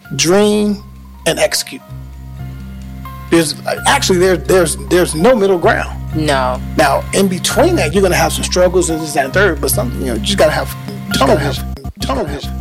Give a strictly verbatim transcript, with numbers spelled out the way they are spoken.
dream, and execute. There's actually there there's there's no middle ground. No. Now in between that, you're gonna have some struggles and this, that, and third. But some, you know, you just gotta have tunnel vision. Tunnel vision.